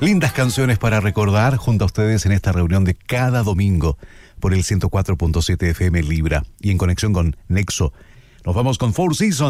Lindas canciones para recordar junto a ustedes en esta reunión de cada domingo por el 104.7 FM Libra y en conexión con Nexo. Nos vamos con Four Seasons.